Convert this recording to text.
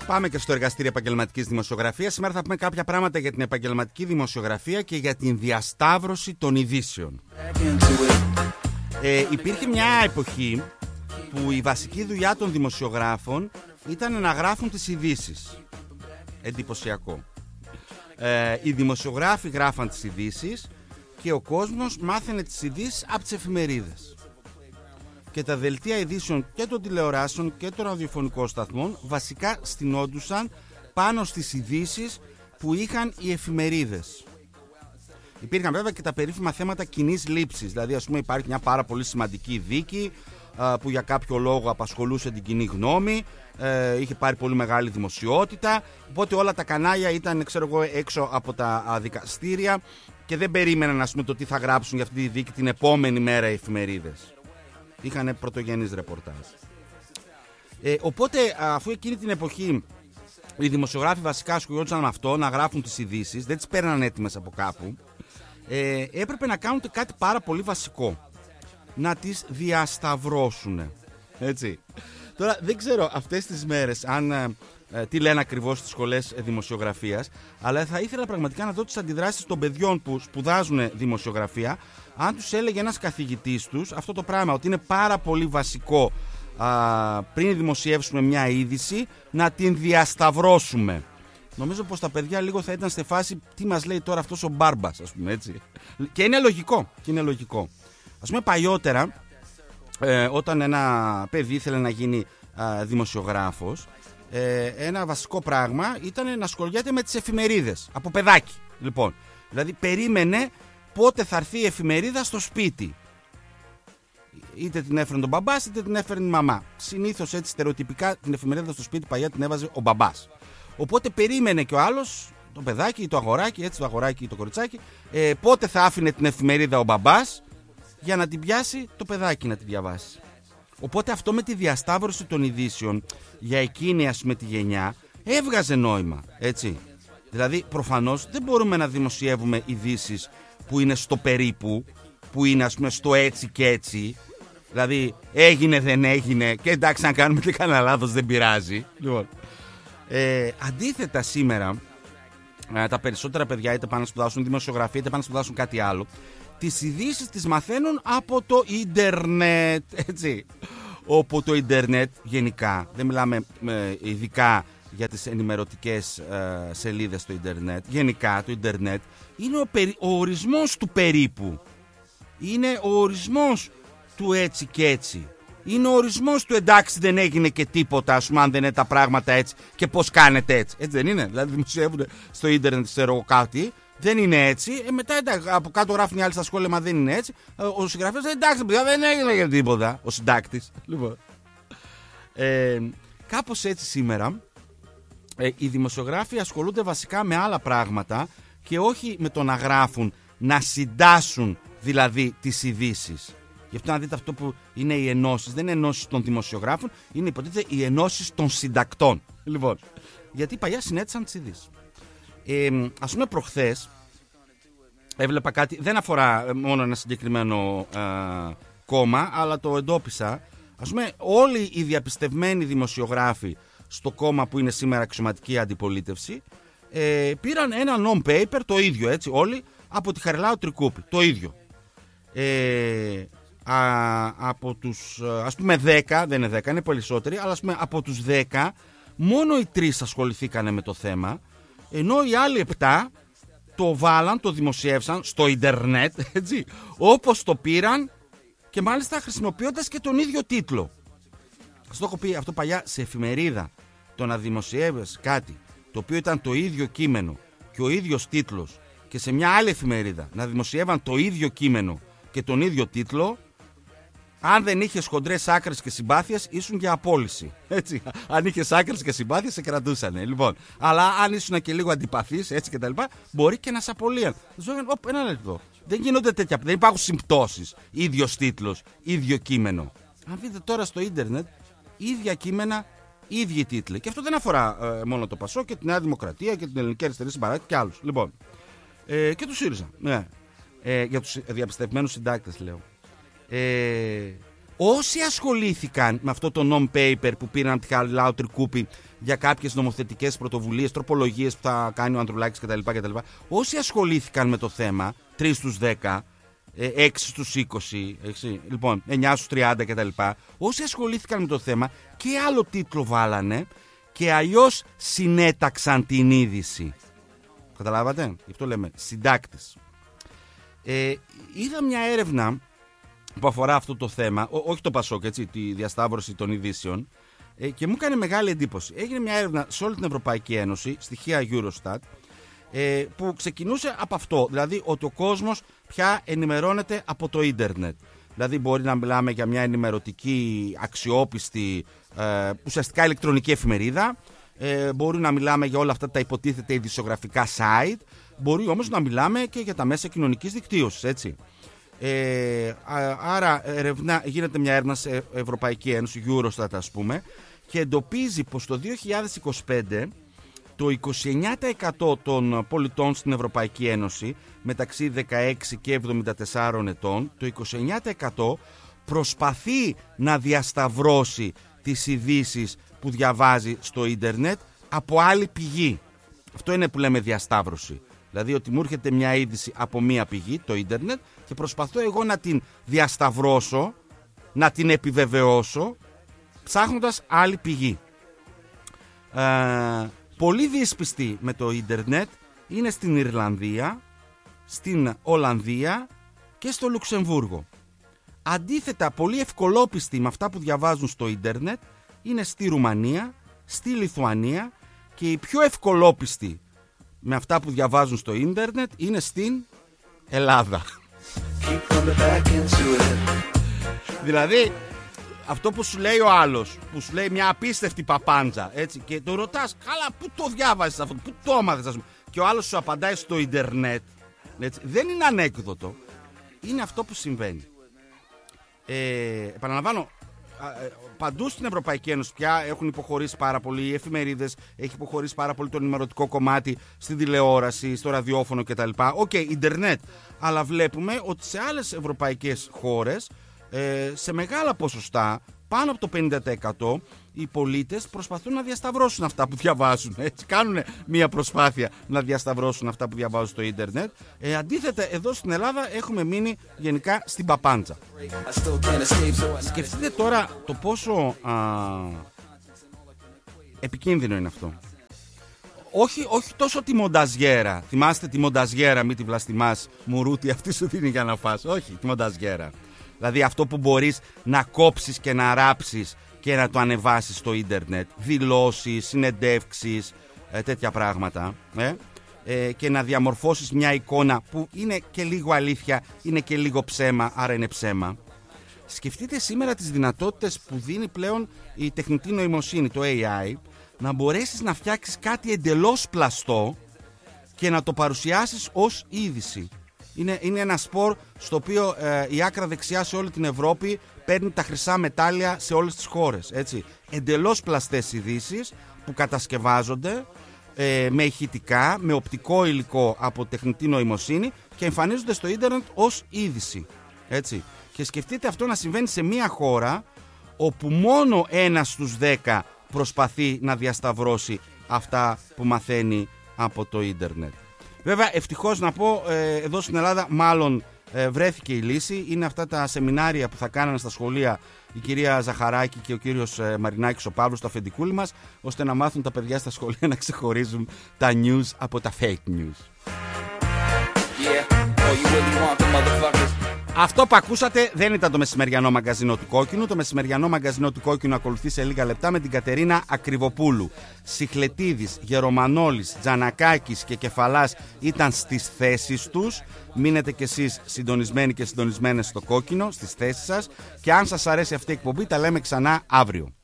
Πάμε και στο εργαστήριο επαγγελματικής δημοσιογραφίας. Σήμερα θα πούμε κάποια πράγματα για την επαγγελματική δημοσιογραφία και για την διασταύρωση των ειδήσεων. Υπήρχε μια εποχή που η βασική δουλειά των δημοσιογράφων ήταν να γράφουν τις ειδήσεις. Εντυπωσιακό. Οι δημοσιογράφοι γράφαν τις ειδήσεις και ο κόσμος μάθαινε τις ειδήσεις από τις εφημερίδες. Και τα δελτία ειδήσεων και των τηλεοράσεων και των ραδιοφωνικών σταθμών βασικά στηνόντουσαν πάνω στις ειδήσεις που είχαν οι εφημερίδες. Υπήρχαν βέβαια και τα περίφημα θέματα κοινής λήψης. Δηλαδή, ας πούμε, υπάρχει μια πάρα πολύ σημαντική δίκη που για κάποιο λόγο απασχολούσε την κοινή γνώμη, είχε πάρει πολύ μεγάλη δημοσιότητα. Οπότε όλα τα κανάλια ήταν, ξέρω εγώ, έξω από τα δικαστήρια και δεν περίμεναν, ας πούμε, το τι θα γράψουν για αυτή τη δίκη την επόμενη μέρα οι εφημερίδες. Είχαν πρωτογενείς ρεπορτάζ. Οπότε, αφού εκείνη την εποχή οι δημοσιογράφοι βασικά ασχολιόντουσαν με αυτό, να γράφουν τις ειδήσεις, δεν τις παίρναν έτοιμες από κάπου, έπρεπε να κάνουν κάτι πάρα πολύ βασικό. Να τις διασταυρώσουν. Έτσι. Τώρα δεν ξέρω αυτές τις μέρες τι λένε ακριβώς στις σχολές δημοσιογραφίας, αλλά θα ήθελα πραγματικά να δω τις αντιδράσεις των παιδιών που σπουδάζουν δημοσιογραφία, αν τους έλεγε ένας καθηγητής τους αυτό το πράγμα, ότι είναι πάρα πολύ βασικό πριν δημοσιεύσουμε μια είδηση να την διασταυρώσουμε. Νομίζω πως τα παιδιά λίγο θα ήταν στη φάση τι μας λέει τώρα αυτός ο μπάρμπας, ας πούμε, έτσι. Και είναι λογικό. Ας πούμε, παλιότερα, όταν ένα παιδί ήθελε να γίνει δημοσιογράφος, ένα βασικό πράγμα ήταν να ασχολιέται με τις εφημερίδες από παιδάκι. Λοιπόν, δηλαδή περίμενε πότε θα έρθει η εφημερίδα στο σπίτι. Είτε την έφερνε τον μπαμπάς είτε την έφερνε η μαμά. Συνήθως, έτσι στερεοτυπικά, την εφημερίδα στο σπίτι παλιά την έβαζε ο μπαμπάς. Οπότε περίμενε και ο άλλος, το παιδάκι ή το αγοράκι, έτσι το αγοράκι ή το κοριτσάκι, πότε θα άφηνε την εφημερίδα ο μπαμπάς για να την πιάσει το παιδάκι να τη διαβάσει. Οπότε αυτό με τη διασταύρωση των ειδήσεων για εκείνη, ας πούμε, τη γενιά έβγαζε νόημα, έτσι. Δηλαδή προφανώς δεν μπορούμε να δημοσιεύουμε ειδήσεις που είναι στο περίπου, που είναι, ας πούμε, στο έτσι και έτσι. Δηλαδή έγινε δεν έγινε και εντάξει, αν κάνουμε και κανένα λάθος δεν πειράζει. Λοιπόν, αντίθετα σήμερα τα περισσότερα παιδιά είτε πάνε να σπουδάσουν δημοσιογραφία είτε πάνε να σπουδάσουν κάτι άλλο, τις ειδήσεις τις μαθαίνουν από το ίντερνετ, έτσι. Όπου το ίντερνετ γενικά, δεν μιλάμε ειδικά για τις ενημερωτικές σελίδες στο ίντερνετ, γενικά το ίντερνετ είναι ο ορισμός του περίπου. Είναι ο ορισμός του έτσι και έτσι. Είναι ο ορισμός του εντάξει δεν έγινε και τίποτα, ας πούμε, αν δεν είναι τα πράγματα έτσι και πώς κάνετε έτσι. Έτσι δεν είναι? Δηλαδή δημοσιεύουν στο ίντερνετ, ξέρω κάτι, δεν είναι έτσι. Μετά εντάξει, από κάτω γράφουν οι άλλοι στα σχόλια, μα δεν είναι έτσι. Ο συγγραφέας εντάξει, δεν έγινε και τίποτα. Ο συντάκτης. Λοιπόν. Κάπως έτσι σήμερα οι δημοσιογράφοι ασχολούνται βασικά με άλλα πράγματα και όχι με το να γράφουν, να συντάσσουν δηλαδή τις ειδήσεις. Γι' αυτό να δείτε αυτό που είναι οι ενώσεις. Δεν είναι ενώσεις των δημοσιογράφων, είναι υποτίθεται οι ενώσεις των συντακτών. Λοιπόν, γιατί παλιά συνέτησαν τις ειδήσεις. Ας πούμε προχθές έβλεπα κάτι, δεν αφορά μόνο ένα συγκεκριμένο κόμμα, αλλά το εντόπισα. Ας πούμε όλοι οι διαπιστευμένοι δημοσιογράφοι στο κόμμα που είναι σήμερα αξιωματική αντιπολίτευση πήραν ένα non-paper, το ίδιο έτσι όλοι, από τη Χαριλάου Τρικούπη, το ίδιο. Από τους, ας πούμε 10, δεν είναι 10, είναι περισσότεροι, αλλά ας πούμε από τους 10 μόνο οι 3 ασχοληθήκανε με το θέμα, ενώ οι άλλοι 7 το βάλαν, το δημοσιεύσαν στο ίντερνετ, έτσι, όπως το πήραν και μάλιστα χρησιμοποιώντας και τον ίδιο τίτλο. Στο έχω πει αυτό παλιά, σε εφημερίδα το να δημοσιεύεις κάτι το οποίο ήταν το ίδιο κείμενο και ο ίδιος τίτλος και σε μια άλλη εφημερίδα να δημοσιεύαν το ίδιο κείμενο και τον ίδιο τίτλο, αν δεν είχες χοντρές άκρες και συμπάθειες, ήσουν για απόλυση. Έτσι. Αν είχες άκρες και συμπάθειες, σε κρατούσανε. Λοιπόν, αλλά αν ήσουν και λίγο αντιπαθής, έτσι κτλ., μπορεί και να σε απολύαν. Ένα λεπτό. Δεν γίνονται τέτοια. Δεν υπάρχουν συμπτώσεις. Ίδιος τίτλος, ίδιο κείμενο. Αν δείτε τώρα στο ίντερνετ, ίδια κείμενα, ίδιοι τίτλοι. Και αυτό δεν αφορά μόνο το Πασό και τη Νέα Δημοκρατία και την Ελληνική Αριστερή Συμπαράτηση και άλλους. Λοιπόν, και του ΣΥΡΙΖΑ. Ναι. Για τους διαπιστευμένους συντάκτες λέω. Όσοι ασχολήθηκαν με αυτό το non-paper που πήραν από τη Χαριλάου Τρικούπη για κάποιες νομοθετικές πρωτοβουλίες, τροπολογίες που θα κάνει ο Ανδρουλάκης κτλ. Όσοι ασχολήθηκαν με το θέμα, 3 στους 10, 6 στους 20, λοιπόν, 9 στους 30 κτλ. Όσοι ασχολήθηκαν με το θέμα και άλλο τίτλο βάλανε και αλλιώς συνέταξαν την είδηση. Καταλάβατε, γι' αυτό λέμε συντάκτης. Είδα μια έρευνα που αφορά αυτό το θέμα, όχι το Πασόκ, έτσι, τη διασταύρωση των ειδήσεων, και μου έκανε μεγάλη εντύπωση. Έγινε μια έρευνα σε όλη την Ευρωπαϊκή Ένωση, στοιχεία Eurostat, που ξεκινούσε από αυτό, δηλαδή ότι ο κόσμος πια ενημερώνεται από το ίντερνετ. Δηλαδή μπορεί να μιλάμε για μια ενημερωτική, αξιόπιστη, ουσιαστικά ηλεκτρονική εφημερίδα, μπορεί να μιλάμε για όλα αυτά τα υποτίθεται ειδησιογραφικά site, μπορεί όμως να μιλάμε και για τα μέσα κοινωνικής δικτύωσης, έτσι. Άρα γίνεται μια έρευνα σε Ευρωπαϊκή Ένωση, Eurostat ας πούμε, και εντοπίζει πως το 2025 το 29% των πολιτών στην Ευρωπαϊκή Ένωση μεταξύ 16 και 74 ετών, το 29% προσπαθεί να διασταυρώσει τις ειδήσεις που διαβάζει στο ίντερνετ από άλλη πηγή. Αυτό είναι που λέμε διασταύρωση. Δηλαδή ότι μου έρχεται μια είδηση από μία πηγή, το ίντερνετ, και προσπαθώ εγώ να την διασταυρώσω, να την επιβεβαιώσω, ψάχνοντας άλλη πηγή. Πολύ δύσπιστοι με το ίντερνετ είναι στην Ιρλανδία, στην Ολλανδία και στο Λουξεμβούργο. Αντίθετα, πολύ ευκολόπιστοι με αυτά που διαβάζουν στο ίντερνετ είναι στη Ρουμανία, στη Λιθουανία, και οι πιο ευκολόπιστοι με αυτά που διαβάζουν στο ίντερνετ είναι στην Ελλάδα. Δηλαδή, αυτό που σου λέει ο άλλος, που σου λέει μια απίστευτη παπάντζα, έτσι, και το ρωτάς, καλά, πού το διάβασες αυτό, πού το έμαθες, ας πούμε, και ο άλλος σου απαντάει στο ίντερνετ, έτσι, δεν είναι ανέκδοτο, είναι αυτό που συμβαίνει. Επαναλαμβάνω, παντού στην Ευρωπαϊκή Ένωση πια έχουν υποχωρήσει πάρα πολύ οι εφημερίδες, έχει υποχωρήσει πάρα πολύ το ενημερωτικό κομμάτι στην τηλεόραση, στο ραδιόφωνο κτλ. Οκ, ίντερνετ. Αλλά βλέπουμε ότι σε άλλες ευρωπαϊκές χώρες, σε μεγάλα ποσοστά, πάνω από το 50%, οι πολίτες προσπαθούν να διασταυρώσουν αυτά που διαβάζουν. Έτσι, κάνουν μια προσπάθεια να διασταυρώσουν αυτά που διαβάζουν στο ίντερνετ. Αντίθετα, εδώ στην Ελλάδα έχουμε μείνει γενικά στην παπάντζα. Σκεφτείτε τώρα το πόσο επικίνδυνο είναι αυτό. Όχι τόσο τη μονταζιέρα. Θυμάστε τη μονταζιέρα, μη τη βλαστημάς, μουρούτη, αυτή σου δίνει για να φας. Όχι, τη μονταζιέρα. Δηλαδή αυτό που μπορείς να κόψεις και να ράψεις και να το ανεβάσεις στο ίντερνετ. Δηλώσεις, συνεντεύξεις, τέτοια πράγματα. Και να διαμορφώσεις μια εικόνα που είναι και λίγο αλήθεια, είναι και λίγο ψέμα, άρα είναι ψέμα. Σκεφτείτε σήμερα τις δυνατότητες που δίνει πλέον η τεχνητή νοημοσύνη, το AI, να μπορέσεις να φτιάξεις κάτι εντελώς πλαστό και να το παρουσιάσεις ως είδηση. Είναι ένα σπορ στο οποίο η άκρα δεξιά σε όλη την Ευρώπη παίρνει τα χρυσά μετάλλια σε όλες τις χώρες. Έτσι. Εντελώς πλαστές ειδήσεις που κατασκευάζονται με ηχητικά, με οπτικό υλικό από τεχνητή νοημοσύνη και εμφανίζονται στο ίντερνετ ως είδηση. Έτσι. Και σκεφτείτε αυτό να συμβαίνει σε μια χώρα όπου μόνο 1 στους 10 προσπαθεί να διασταυρώσει αυτά που μαθαίνει από το ίντερνετ. Βέβαια, ευτυχώς να πω, εδώ στην Ελλάδα μάλλον βρέθηκε η λύση. Είναι αυτά τα σεμινάρια που θα κάνανε στα σχολεία η κυρία Ζαχαράκη και ο κύριος Μαρινάκης ο Παύλος, το αφεντικούλι μας, ώστε να μάθουν τα παιδιά στα σχολεία να ξεχωρίζουν τα news από τα fake news. Αυτό που ακούσατε δεν ήταν το μεσημεριανό μαγκαζίνο του Κόκκινου. Το μεσημεριανό μαγκαζίνο του Κόκκινου ακολουθεί σε λίγα λεπτά με την Κατερίνα Ακριβοπούλου. Σιχλετίδης, Γερομανόλης, Τζανακάκης και Κεφαλάς ήταν στις θέσεις τους. Μείνετε κι εσείς συντονισμένοι και συντονισμένες στο Κόκκινο, στις θέσεις σας. Και αν σας αρέσει αυτή η εκπομπή, τα λέμε ξανά αύριο.